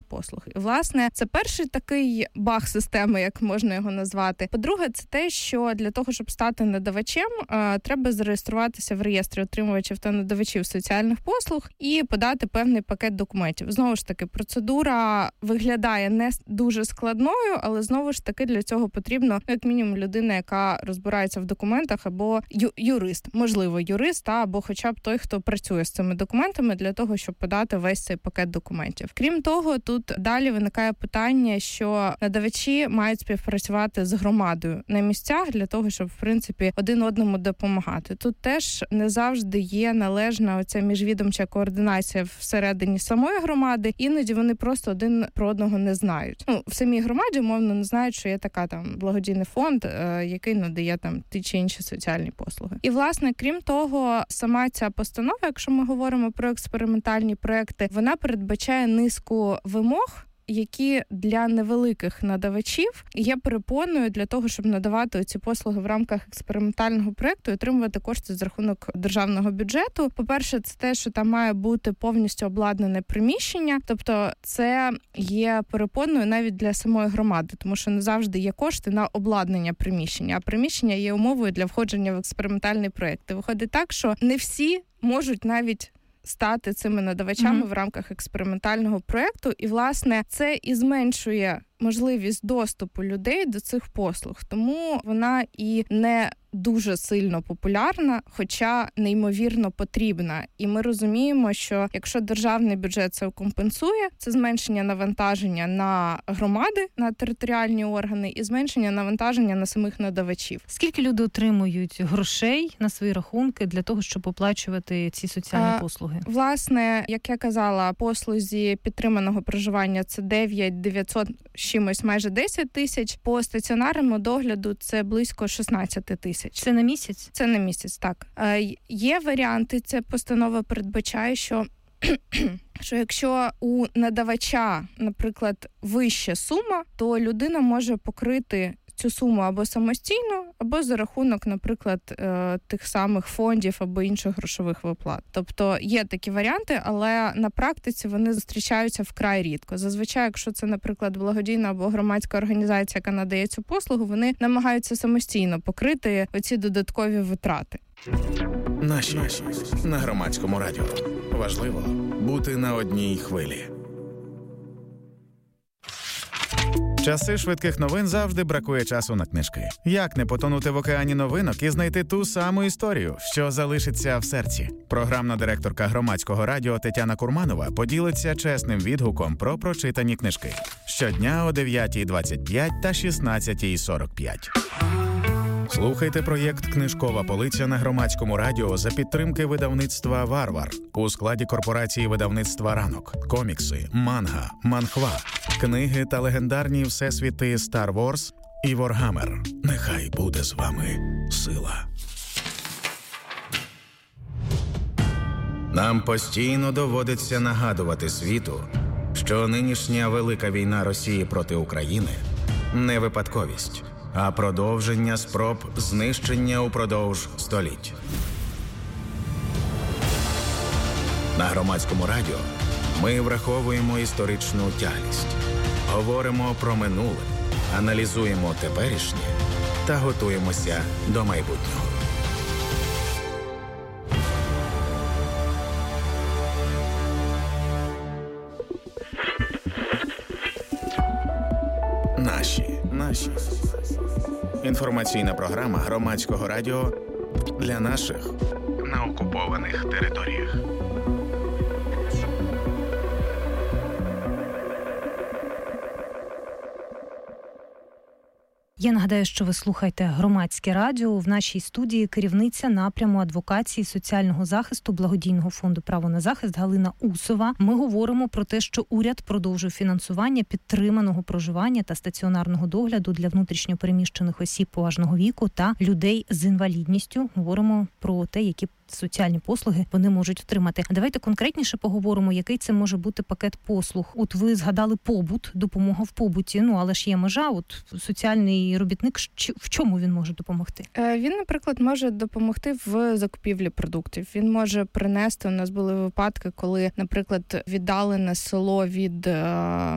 послуг. І, власне, це перший такий баг системи, як можна його назвати. По-друге, це те, що для того, щоб стати надавачем, треба зареєструватися в реєстрі отримувачів та надавачів соціальних послуг і подати певний пакет документів. Знову ж таки, процедура виглядає не дуже складною, але знову ж таки для цього потрібно, як мінімум, людина, яка розбирається в документах, або юрист, можливо, юрист, або хоча б той, хто працює з цими документами, для того, щоб подати весь цей пакет документів. Крім того, тут далі виникає питання, що надавачі мають співпрацювати з громадою на місцях для того, щоб, в принципі, один одному допомагати. Тут теж не завжди є належна оця міжвідомча координація всередині самої громади. Іноді вони просто один про одного не знають. В самій громаді, умовно, не знають, що є така там благодійний фонд, який надає там ті чи інші соціальні послуги. І, власне, крім того, сама ця постанова, якщо ми говоримо про експериментальні проекти, вона передбачає низку вимог, які для невеликих надавачів є перепоною для того, щоб надавати ці послуги в рамках експериментального проєкту і отримувати кошти з рахунок державного бюджету. По-перше, це те, що там має бути повністю обладнане приміщення, тобто це є перепоною навіть для самої громади, тому що не завжди є кошти на обладнання приміщення, а приміщення є умовою для входження в експериментальний проєкт. І виходить так, що не всі можуть навіть стати цими надавачами в рамках експериментального проєкту. І, власне, це і зменшує можливість доступу людей до цих послуг. Тому вона і не дуже сильно популярна, хоча неймовірно потрібна. І ми розуміємо, що якщо державний бюджет це компенсує, це зменшення навантаження на громади, на територіальні органи і зменшення навантаження на самих надавачів. Скільки люди отримують грошей на свої рахунки для того, щоб оплачувати ці соціальні послуги? Власне, як я казала, послузі підтриманого проживання це 900 чимось, майже 10 тисяч. По стаціонарному догляду це близько 16 тисяч. Це на місяць? Це на місяць, так. Є варіанти, ця постанова передбачає, що якщо у надавача, наприклад, вища сума, то людина може покрити цю суму або самостійно, або за рахунок, наприклад, тих самих фондів або інших грошових виплат. Тобто є такі варіанти, але на практиці вони зустрічаються вкрай рідко. Зазвичай, якщо це, наприклад, благодійна або громадська організація, яка надає цю послугу, вони намагаються самостійно покрити оці додаткові витрати. Наші на Громадському радіо. Важливо бути на одній хвилі. Часи швидких новин завжди бракує часу на книжки. Як не потонути в океані новинок і знайти ту саму історію, що залишиться в серці? Програмна директорка Громадського радіо Тетяна Курманова поділиться чесним відгуком про прочитані книжки. Щодня о 9:25 та 16:45. Слухайте проєкт «Книжкова полиця» на Громадському радіо за підтримки видавництва «Варвар» у складі корпорації видавництва «Ранок». Комікси, манга, манхва, книги та легендарні всесвіти «Star Wars» і «Warhammer». Нехай буде з вами сила. Нам постійно доводиться нагадувати світу, що нинішня велика війна Росії проти України – не випадковість, а продовження спроб знищення упродовж століть. На Громадському радіо ми враховуємо історичну тяглість, говоримо про минуле, аналізуємо теперішнє та готуємося до майбутнього. Наші. Інформаційна програма Громадського радіо для наших на окупованих територіях. Я нагадаю, що ви слухаєте Громадське радіо. В нашій студії керівниця напряму адвокації соціального захисту благодійного фонду «Право на захист» Галина Усова. Ми говоримо про те, що уряд продовжує фінансування підтриманого проживання та стаціонарного догляду для внутрішньо переміщених осіб поважного віку та людей з інвалідністю. Говоримо про те, які соціальні послуги вони можуть отримати. Давайте конкретніше поговоримо, який це може бути пакет послуг. От ви згадали побут, допомога в побуті, але ж є межа, от соціальний робітник, в чому він може допомогти? Він, наприклад, може допомогти в закупівлі продуктів. Він може принести, у нас були випадки, коли, наприклад, віддалене село від